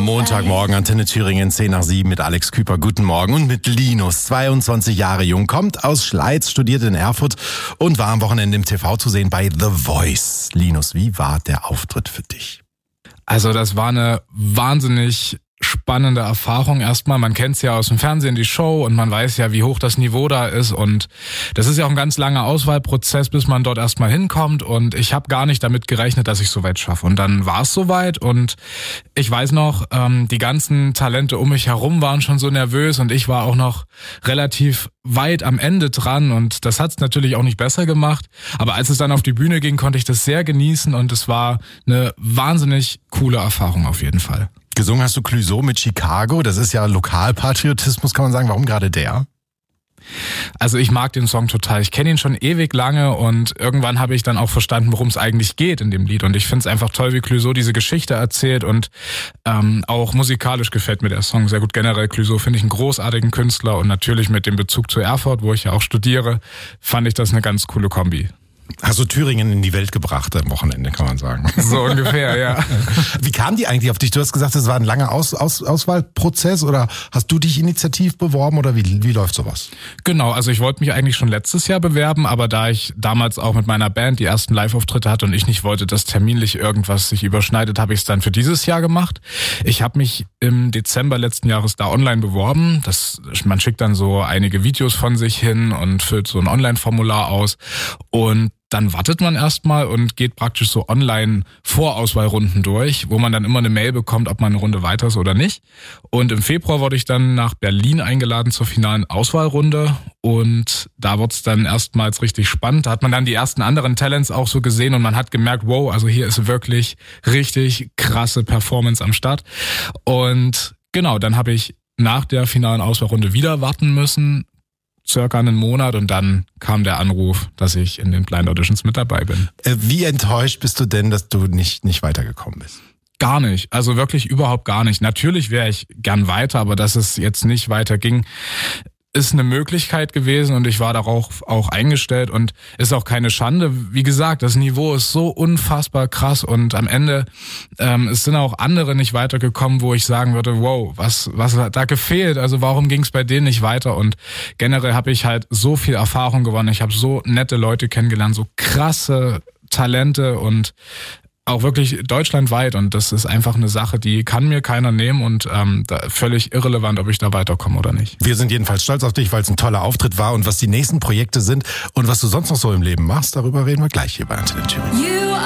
Montagmorgen, Antenne Thüringen, 10 nach 7 mit Alex Küper. Guten Morgen. Und mit Linus, 22 Jahre jung, kommt aus Schleiz, studiert in Erfurt und war am Wochenende im TV zu sehen bei The Voice. Linus, wie war der Auftritt für dich? Also das war eine wahnsinnig spannende Erfahrung erstmal. Man kennt es ja aus dem Fernsehen, die Show, und man weiß ja, wie hoch das Niveau da ist, und das ist ja auch ein ganz langer Auswahlprozess, bis man dort erstmal hinkommt, und ich habe gar nicht damit gerechnet, dass ich so weit schaffe, und dann war es soweit, und ich weiß noch, die ganzen Talente um mich herum waren schon so nervös, und ich war auch noch relativ weit am Ende dran, und das hat es natürlich auch nicht besser gemacht, aber als es dann auf die Bühne ging, konnte ich das sehr genießen, und es war eine wahnsinnig coole Erfahrung auf jeden Fall. Gesungen hast du Clouseau mit Chicago, das ist ja Lokalpatriotismus, kann man sagen. Warum gerade der? Also ich mag den Song total. Ich kenne ihn schon ewig lange, und irgendwann habe ich dann auch verstanden, worum es eigentlich geht in dem Lied. Und ich finde es einfach toll, wie Clouseau diese Geschichte erzählt, und auch musikalisch gefällt mir der Song sehr gut. Generell Clouseau finde ich einen großartigen Künstler, und natürlich mit dem Bezug zu Erfurt, wo ich ja auch studiere, fand ich das eine ganz coole Kombi. Hast du Thüringen in die Welt gebracht am Wochenende, kann man sagen. So ungefähr, ja. Wie kam die eigentlich auf dich? Du hast gesagt, es war ein langer Auswahlprozess, oder hast du dich initiativ beworben, oder wie läuft sowas? Genau, also ich wollte mich eigentlich schon letztes Jahr bewerben, aber da ich damals auch mit meiner Band die ersten Live-Auftritte hatte und ich nicht wollte, dass terminlich irgendwas sich überschneidet, habe ich es dann für dieses Jahr gemacht. Ich habe mich im Dezember letzten Jahres da online beworben. Man schickt dann so einige Videos von sich hin und füllt so ein Online-Formular aus, und dann wartet man erstmal und geht praktisch so online Vorauswahlrunden durch, wo man dann immer eine Mail bekommt, ob man eine Runde weiter ist oder nicht. Und im Februar wurde ich dann nach Berlin eingeladen zur finalen Auswahlrunde, und da wurde es dann erstmals richtig spannend. Da hat man dann die ersten anderen Talents auch so gesehen, und man hat gemerkt, wow, also hier ist wirklich richtig krasse Performance am Start. Und genau, dann habe ich nach der finalen Auswahlrunde wieder warten müssen, circa einen Monat, und dann kam der Anruf, dass ich in den Blind Auditions mit dabei bin. Wie enttäuscht bist du denn, dass du nicht weitergekommen bist? Gar nicht, also wirklich überhaupt gar nicht. Natürlich wäre ich gern weiter, aber dass es jetzt nicht weiterging, ist eine Möglichkeit gewesen, und ich war darauf auch eingestellt, und ist auch keine Schande. Wie gesagt, das Niveau ist so unfassbar krass, und am Ende es sind auch andere nicht weitergekommen, wo ich sagen würde, wow, was hat da gefehlt? Also warum ging es bei denen nicht weiter? Und generell habe ich halt so viel Erfahrung gewonnen. Ich habe so nette Leute kennengelernt, so krasse Talente, und auch wirklich deutschlandweit, und das ist einfach eine Sache, die kann mir keiner nehmen, und völlig irrelevant, ob ich da weiterkomme oder nicht. Wir sind jedenfalls stolz auf dich, weil es ein toller Auftritt war, und was die nächsten Projekte sind und was du sonst noch so im Leben machst, darüber reden wir gleich hier bei Antenne Thüringen.